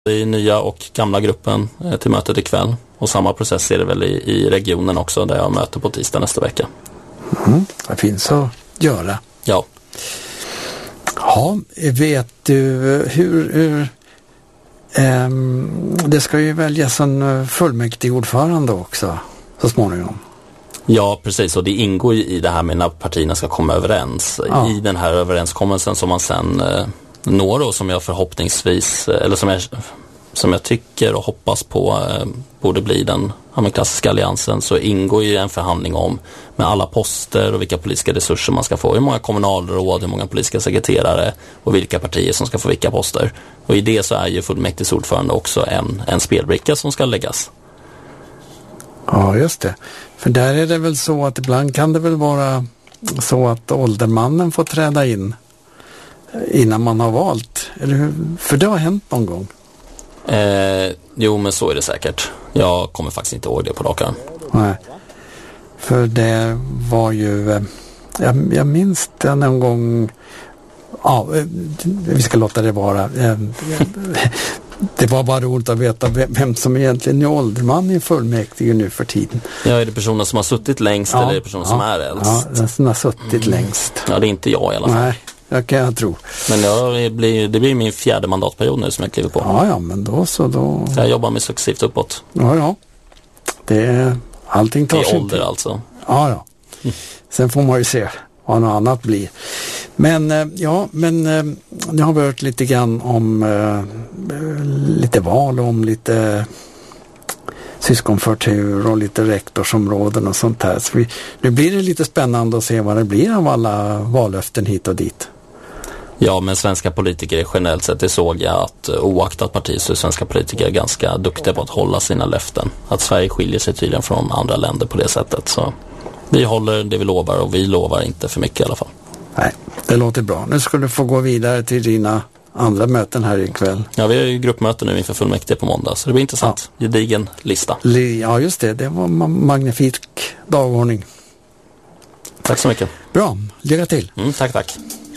i nya och gamla gruppen till mötet ikväll. Och samma process är det väl i regionen också, där jag möter på tisdag nästa vecka. Det finns att göra. Ja. Ja, vet du hur det ska ju väljas en fullmäktig ordförande också så småningom. Ja, precis. Och det ingår ju i det här med när partierna ska komma överens. Ja. I den här överenskommelsen som man sen når och som jag förhoppningsvis, eller som jag tycker och hoppas på borde bli den klassiska alliansen, så ingår ju en förhandling om med alla poster och vilka politiska resurser man ska få. Hur många kommunalråd, hur många politiska sekreterare och vilka partier som ska få vilka poster. Och i det så är ju fullmäktigsordförande också en spelbricka som ska läggas. Ja, just det. För där är det väl så att ibland kan det väl vara så att åldermannen får träda in innan man har valt. Eller hur? För det har hänt någon gång. Jo, men så är det säkert. Jag kommer faktiskt inte ihåg det på rakan. Nej. För det var ju jag minns det någon gång. Ja, vi ska låta det vara. Det var bara roligt att veta vem som egentligen är ålderman i fullmäktige nu för tiden. Ja, är det personer som har suttit längst eller är det personer som är äldst? Ja, den som har suttit längst. Ja, det är inte jag i alla fall. Nej, det kan jag tro. Men det blir min 4:e mandatperiod nu som jag kliver på. Ja, men då. Jag jobbar mig successivt uppåt. Ja. Allting tar sin tid. I ålder alltså. Ja. Sen får man ju se vad något annat blir. Men nu har vi hört lite grann om lite val, om lite syskonförtur och lite rektorsområden och sånt här. Så nu blir det lite spännande att se vad det blir av alla vallöften hit och dit. Ja, men svenska politiker är generellt sett, det såg jag att oaktat parti så är svenska politiker ganska duktiga på att hålla sina löften. Att Sverige skiljer sig tydligen från andra länder på det sättet. Så vi håller det vi lovar och vi lovar inte för mycket i alla fall. Nej, det låter bra. Nu ska du få gå vidare till dina andra möten här ikväll. Ja, vi har ju gruppmöten nu inför fullmäktige på måndag, så det blir intressant. Ja. Gedigen lista. Ja, just det. Det var magnifik dagordning. Tack så mycket. Bra, lycka till. Tack.